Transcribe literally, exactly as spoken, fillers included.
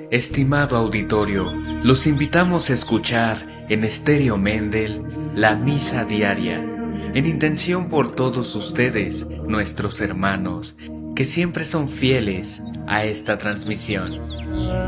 Estimado auditorio, los invitamos a escuchar en Estéreo Mendel la misa diaria, en intención por todos ustedes, nuestros hermanos, que siempre son fieles a esta transmisión.